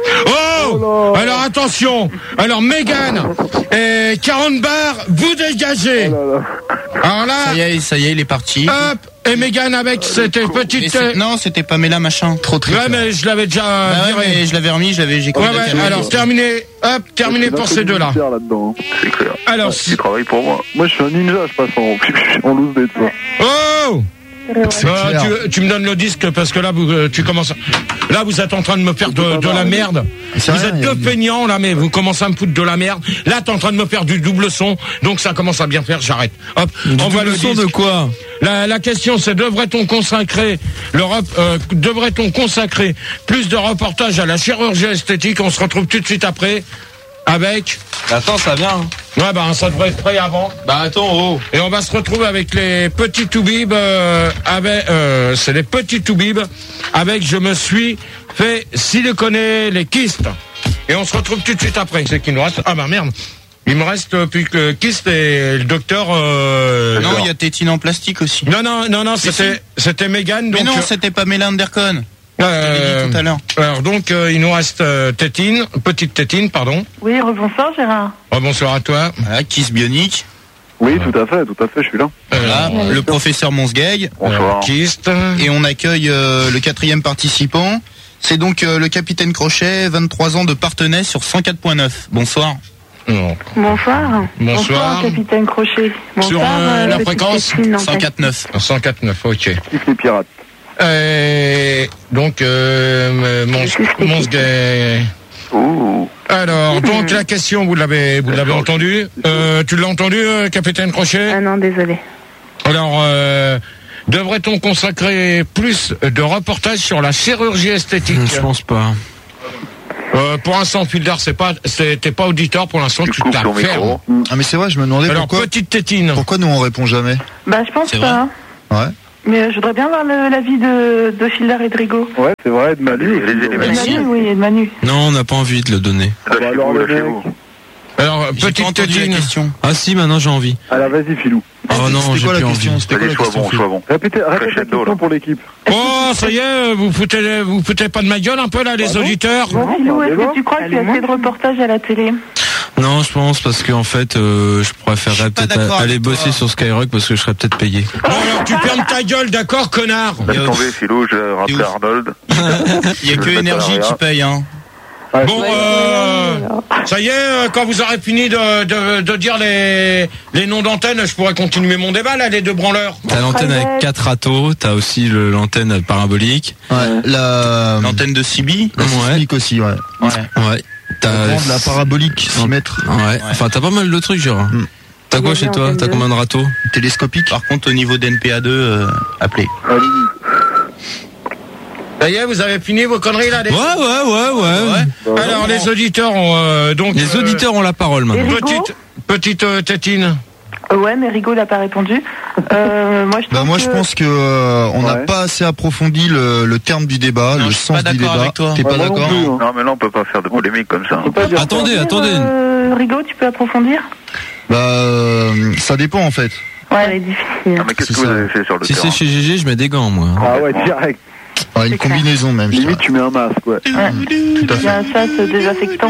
Oh, alors attention. Alors Mégane et quarante bars, vous dégagez. Alors là, Ça y est, ça y est, il est parti. hop, et Mégane avec cette Mais petite. c'est- non, c'était Pamela machin. Trop triste. Ouais, mais je l'avais déjà Bah ouais, viré. mais je l'avais remis, je l'avais, j'ai Ouais, collé la ouais, caméra. alors terminé, hop, terminé pour ces deux-là. Là-dedans, hein. C'est clair. Alors, Tu si- travailles pour moi. Moi je suis un ninja, je passe en, en loose day, tu vois. oh, C'est Euh, clair. tu, tu me donnes le disque parce que là vous euh, tu commences là vous êtes en train de me faire de, de la merde. C'est Vous rien, êtes il y a- deux peignants là mais vous commencez à me foutre de la merde. Là t'es en train de me faire du double son donc ça commence à bien faire, j'arrête. Hop, on voit le son disque. de quoi? La, la question c'est devrait-on consacrer l'Europe euh, devrait-on consacrer plus de reportages à la chirurgie esthétique? On se retrouve tout de suite après avec Attends, ça vient. hein. ouais bah ça devrait être prêt avant. Bah attends, oh. Et on va se retrouver avec les petits toubibs, euh, avec, euh, c'est les petits toubibs, avec je me suis fait siliconer les kystes. Et on se retrouve tout de suite après. C'est qu'il nous reste, ah bah merde. Il me reste euh, plus que kyste et le docteur, euh, Non, il y a Tétine en plastique aussi. non, non, non, non, c'était, c'était Mégane, donc. Mais non, euh, c'était Pamela Anderson. euh, dit tout à l'heure. alors donc, euh, il nous reste euh, Tétine, petite Tétine, pardon. Oui, rebonsoir, Gérard. Oh, bonsoir à toi. Voilà, Kiss Bionique. Oui, tout à fait, tout à fait, je suis là. Voilà, Euh, le professeur Monsgeg. Bonsoir. Kyste. Et on accueille euh, le quatrième participant. C'est donc euh, le capitaine Crochet, vingt-trois ans de Partenay sur cent quatre point neuf. Bonsoir. Non. Bonsoir. Bonsoir. capitaine Crochet. Bonsoir. Sur, euh, la petite fréquence Christine, en cent quatre point neuf. cent quatre neuf, ok. Kiffe les pirates. Euh, donc, euh, mon, mon sgay. Ouh. Alors, donc la question, vous l'avez, vous l'avez entendu. Euh, tu l'as entendu, euh, capitaine Crochet? Ah non, désolé. Alors, euh, devrait-on consacrer plus de reportages sur la chirurgie esthétique? Je pense pas. Euh, pour l'instant, Fildar, c'est pas, c'est- t'es pas auditeur pour l'instant, Tu tu coupes ton t'affermes. micro. Ah mais c'est vrai, je me demandais Alors, pourquoi, petite tétine. pourquoi nous on répond jamais. Bah, je pense C'est pas. Ouais. Mais euh, je voudrais bien voir le- l'avis de, de Fildar et de Rigaud. Ouais, c'est vrai, de Manu. Les- les- les- Et de Merci. Manu, oui, et de Manu. Non, on n'a pas envie de le donner. bah alors, le Lâchez-vous. mec. Alors, J'ai pas petite entendu la tétine. question. Ah si, maintenant j'ai envie. Alors vas-y, Filou. Oh non, C'était j'ai quoi la plus question envie. C'était quoi Allez, la sois question bon, Phil sois bon. Répétez, répétez la Crescendo, question là. pour l'équipe. Oh, ça y est, vous foutez, vous foutez pas de ma gueule un peu là, les auditeurs? Bon, Non, Philou, c'est un est-ce débat. que tu crois qu'il y a assez de reportages à la télé? Non, je pense parce que en fait, euh, je préférerais peut-être aller bosser sur Skyrock parce que je serais peut-être payé. Bon, alors tu fermes ta gueule, d'accord, connard. Laisse tomber, Philou, je vais rappeler Arnold. Il y a que Énergie qui paye, hein. Bon, euh, ça y est, quand vous aurez fini de, de, de dire les, les noms d'antenne, je pourrais continuer mon débat, là, les deux branleurs. T'as l'antenne avec quatre râteaux, t'as aussi le, l'antenne parabolique. Ouais, la... L'antenne de C B. La sismique aussi, ouais. Ouais. Ouais. T'as de la parabolique, six mètres. Ouais. Enfin, t'as pas mal de trucs, genre. Mm. T'as quoi chez toi? T'as combien de râteaux? Télescopique. Par contre, au niveau d'N P A deux, euh, appelez. Ça y est, vous avez fini vos conneries là les... Ouais, ouais, ouais, ouais. ouais. Alors les auditeurs ont euh, donc les auditeurs ont la parole maintenant. Petite petite euh, tétine. Euh, ouais, mais Rigaud n'a pas répondu. Euh, moi, je, bah moi, que... je pense que euh, on n'a ouais. pas assez approfondi le, le terme du débat, non, le sens du débat. T'es ouais, pas d'accord? plus, hein. Non, mais là, on peut pas faire de polémique comme ça. Attendez, attendez. Euh, Rigaud, tu peux approfondir? Bah, euh, ça dépend en fait. Ouais, elle est difficile. Ah, mais qu'est-ce que vous avez fait sur le Si terrain? c'est chez G G, je mets des gants, moi. Ah ouais, direct. Ah, une combinaison même. Je Limite, tu mets un masque, ouais. Ouais. Tout à Il y a fait. un sas désaffectant.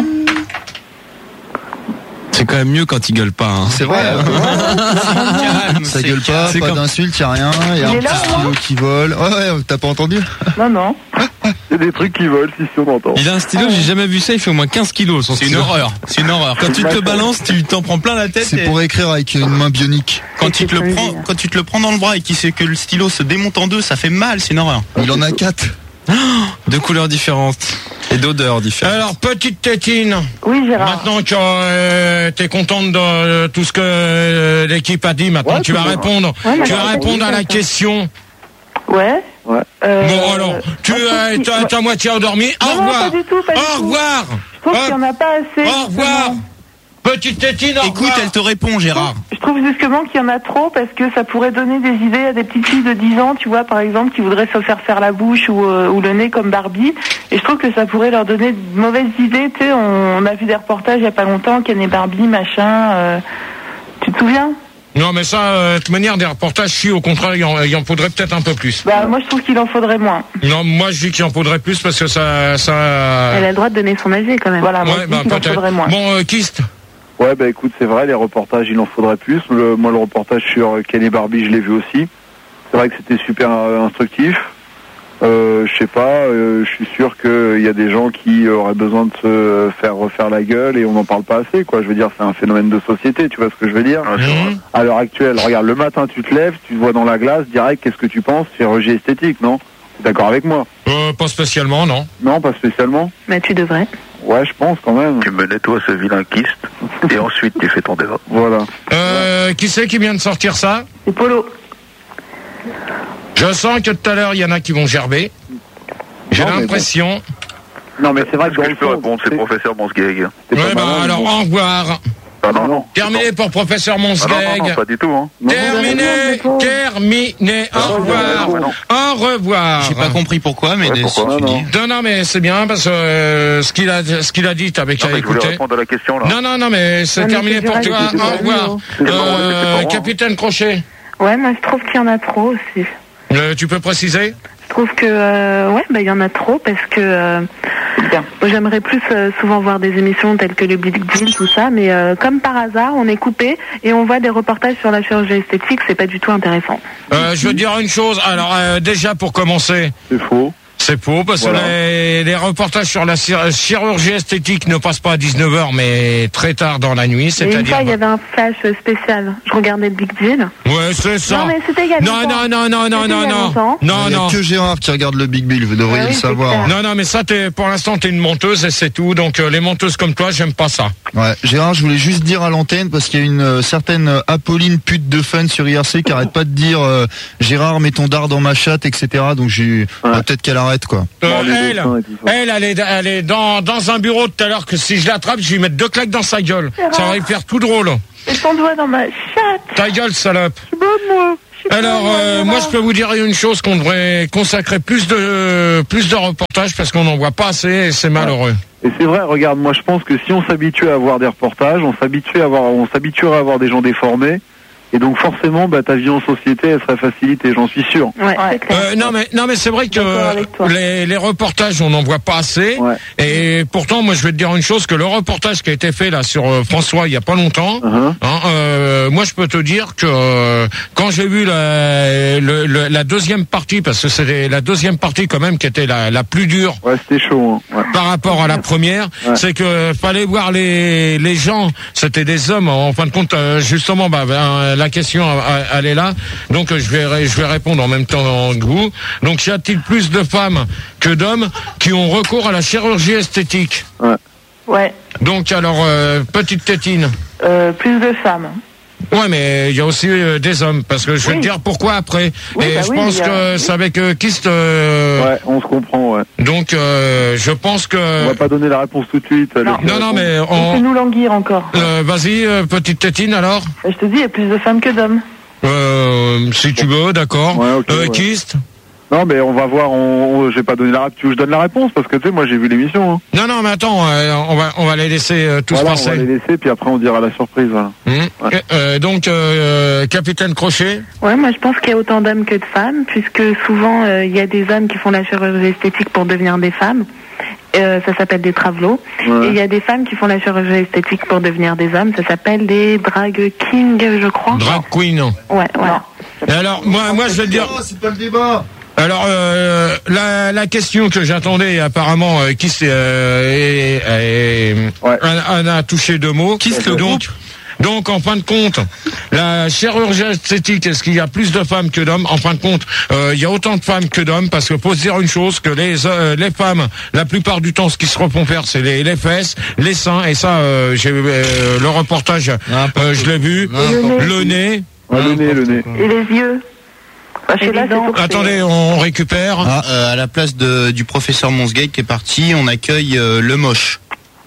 C'est quand même mieux quand ils gueulent pas. Hein. C'est vrai. Calme, Ça c'est gueule pas, c'est pas comme- d'insultes, y a rien. Il y a Il un est là, petit non stylo qui vole. Ouais, ouais, t'as pas entendu? Non, non. Il y a des trucs qui volent, si, si on entend. Il a un stylo, j'ai jamais vu ça, il fait au moins quinze kilos son C'est une stylo. horreur. C'est une horreur. Quand tu te le balances, tu t'en prends plein la tête. C'est et- pour écrire avec une main bionique. Quand tu te le prends, quand tu te le prends dans le bras et qu'il sait que le stylo se démonte en deux, ça fait mal, c'est une horreur. Il en a quatre. De couleurs différentes et d'odeurs différentes. Alors petite tétine. Oui, Gérard. Maintenant que euh, t'es contente de euh, tout ce que euh, l'équipe a dit, maintenant Ouais, tu vas tout répondre. Ouais, tu vas d'accord. répondre à la Ouais. question. Ouais. Ouais. Euh, Bon alors, tu moi, je trouve euh, qu'il- t'as t'as moitié endormi. Au Non, non, revoir. pas du tout, pas du Au tout. revoir. Je trouve qu'il n'y en a pas assez. Au revoir. justement. Petite tétine. Au Écoute, revoir. elle te répond, Gérard. Je trouve justement qu'il y en a trop parce que ça pourrait donner des idées à des petites filles de dix ans, tu vois, par exemple, qui voudraient se faire faire la bouche ou, euh, ou le nez comme Barbie. Et je trouve que ça pourrait leur donner de mauvaises idées. Tu sais, on, on a vu des reportages il n'y a pas longtemps, Ken et Barbie, machin. Euh, tu te souviens? Non mais ça, euh, de toute manière, des reportages, si au contraire, il en, il en faudrait peut-être un peu plus. Bah, moi, je trouve qu'il en faudrait moins. Non, moi je dis qu'il en faudrait plus parce que ça... ça... Elle a le droit de donner son avis quand même. Voilà, moi, Ouais, je dis bah qu'il en peut-être. faudrait moins. Bon, euh, Kist. Ouais, bah écoute, c'est vrai, les reportages, il en faudrait plus. Le, moi, le reportage sur Ken et Barbie, je l'ai vu aussi. C'est vrai que c'était super euh, instructif. Euh, je sais pas, euh, je suis sûr qu'il y a des gens qui auraient besoin de se faire refaire la gueule et on n'en parle pas assez, quoi. Je veux dire, c'est un phénomène de société, tu vois ce que je veux dire? Mmh. À l'heure actuelle, regarde, le matin, tu te lèves, tu te vois dans la glace, direct, qu'est-ce que tu penses? Chirurgie esthétique, non? T'es d'accord avec moi? Euh, pas spécialement, non. Non, pas spécialement? Mais tu devrais. Ouais, je pense quand même. Tu me nettoies ce vilain kyste et ensuite tu fais ton débat. Voilà. Euh, qui c'est qui vient de sortir ça? C'est Polo. Je sens que tout à l'heure, il y en a qui vont gerber. J'ai Non, mais l'impression... Non, mais c'est vrai Est-ce que dans que le je peux fond, répondre? C'est c'est- professeur Monsgeg. c'est Ouais, pas bah malin, mais alors, bon. au revoir. Ah non, non. Terminé pour professeur Ah non, non, Monsgeg. non, pas du tout, hein. Non, Terminé, terminé. Au revoir. non, non. Au revoir. J'ai pas compris pourquoi, mais Ouais, des- pourquoi si tu Non, dis. non. Non, non, mais c'est bien parce que euh, ce qu'il a, ce qu'il a dit, t'avais qu'à Non, mais je voulais écouter. répondre à la question, là. Non, non, non, mais c'est Non, mais terminé c'est pour du toi. reste, c'est Au du revoir. reste. C'est pas moi, Euh, c'est pas moi. Capitaine Crochet, Ouais, moi, je trouve qu'il y en a trop aussi. euh, tu peux préciser? Je trouve que euh, ouais, bah il y en a trop parce que euh, moi, j'aimerais plus euh, souvent voir des émissions telles que le Big Deal, tout ça, mais euh, comme par hasard, on est coupé et on voit des reportages sur la chirurgie esthétique, c'est pas du tout intéressant. Euh, je veux dire une chose. Alors euh, déjà pour commencer, C'est faux. c'est faux parce Voilà. que les, les reportages sur la chir- chirurgie esthétique ne passent pas à dix-neuf heures, mais très tard dans la nuit, Et une c'est-à-dire. fois, il y avait un flash spécial. Je regardais le Big Deal. Ouais, c'est ça. Non, mais c'était il y a Non, longtemps. non, non, non, non, C'était non, il y a non, longtemps. non, Il y a non. que Gérard qui regarde le Big Bill, vous devriez Ah oui, le c'est savoir. clair. Non, non, mais ça, t'es, pour l'instant, t'es une menteuse et c'est tout. Donc, euh, les menteuses comme toi, j'aime pas ça. Ouais, Gérard, je voulais juste dire à l'antenne parce qu'il y a une euh, certaine euh, Apolline pute de fun sur I R C qui arrête pas de dire euh, Gérard, mets ton dard dans ma chatte, et cetera. Donc j'ai bah, peut-être qu'elle arrête quoi. Euh, Bon, les elle, dessins et tout ça. elle, elle est, elle est dans, dans un bureau tout à l'heure que si je l'attrape, je vais lui mettre deux claques dans sa gueule. Ça va lui faire tout drôle. Et ton doigt dans ma chatte. Ta gueule, salope. Je suis bonne, moi. Je suis Alors, bonne, euh, moi, je peux vous dire une chose, qu'on devrait consacrer plus de, plus de reportages parce qu'on n'en voit pas assez et c'est malheureux. Et c'est vrai, regarde, moi je pense que si on s'habituait à voir des reportages, on s'habituait à avoir, on s'habituerait à avoir des gens déformés, Et donc forcément, bah, ta vie en société, elle serait facilitée, j'en suis sûr. Ouais, c'est clair. Euh, non mais non mais c'est vrai que les, les reportages on n'en voit pas assez. Ouais. Et pourtant moi je vais te dire une chose, que le reportage qui a été fait là sur euh, François il y a pas longtemps, Uh-huh. hein, euh, moi je peux te dire que euh, quand j'ai vu la, le, le- la deuxième partie, parce que c'était la deuxième partie quand même qui était la, la plus dure. Ouais, c'était chaud. Hein. Ouais. Par rapport à la première, Ouais. c'est que fallait voir les les gens, c'était des hommes en fin de compte, euh, justement bah, ben, la question elle est là. Donc je vais je vais répondre en même temps que vous. Donc y a-t-il plus de femmes que d'hommes qui ont recours à la chirurgie esthétique? Ouais. Ouais. Donc alors euh, petite tétine. Euh, plus de femmes. Ouais, mais il y a aussi euh, des hommes, parce que je vais Oui. te dire pourquoi après. Oui, Et bah je oui, pense il y a- que oui. c'est avec euh, Kist. euh, Ouais, on se comprend, ouais. Donc euh, je pense que. On va pas donner la réponse tout de suite. Non. laissez Non, non, répondre. mais On... on. nous languir encore. Euh, Vas-y, euh, petite tétine alors. Je te dis, il y a plus de femmes que d'hommes. Euh, si tu veux, d'accord. Ouais, ok, euh, ouais. Kist. Non, mais on va voir. On, on- j'ai pas donné la réponse. Tu veux que je donne la réponse parce que tu sais, moi j'ai vu l'émission. Hein. Non, non, mais attends, euh, on va, on va les laisser euh, tous Voilà, on va passer. les laisser, puis après on dira la surprise. Voilà. Hum. Ouais. Euh, donc, euh, Capitaine Crochet. Ouais, moi je pense qu'il y a autant d'hommes que de femmes, puisque souvent euh, il y a des hommes qui font la chirurgie esthétique pour devenir des femmes. Euh, ça s'appelle des travelots. Ouais. Et il y a des femmes qui font la chirurgie esthétique pour devenir des hommes. Ça s'appelle des drag kings, je crois. Drag Queen. Ouais, voilà. Et alors, moi, moi, je vais te dire. C'est pas le débat. Alors, euh, la, la question que j'attendais, apparemment, euh, qui s'est, euh, est- est- Ouais. en a touché deux mots. Qui se le donc, donc, en fin de compte, la chirurgie esthétique, est-ce qu'il y a plus de femmes que d'hommes? En fin de compte, euh, il y a autant de femmes que d'hommes, parce que faut se dire une chose, que les euh, les femmes, la plupart du temps, ce qu'ils se refont faire, c'est les, les fesses, les seins, et ça, euh, j'ai euh, le reportage, euh, je l'ai vu, le nez. Ouais, le nez, le nez. Et les yeux. Parce que là, c'est sûr que Attendez, on récupère. Ah, euh, à la place de, du professeur Monsgate qui est parti, on accueille euh, le moche.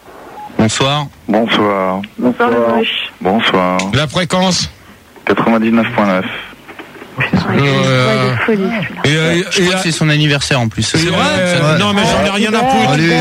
Bonsoir. Bonsoir. Bonsoir, le moche. Bonsoir. La fréquence. quatre-vingt-dix-neuf virgule neuf. Euh, Ouais, de folie, celui-là. et, euh, Je et- crois que c'est son anniversaire en plus. et- euh, non, mais j'en ai rien à foutre. Allez.